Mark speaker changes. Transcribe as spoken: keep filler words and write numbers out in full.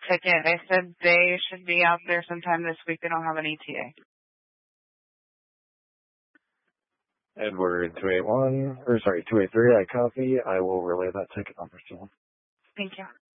Speaker 1: ticket. They said they should be out there sometime this week. They don't have an E T A.
Speaker 2: Edward two eight one, or sorry, two eight three, I copy. I will relay that ticket number to him.
Speaker 1: Thank you.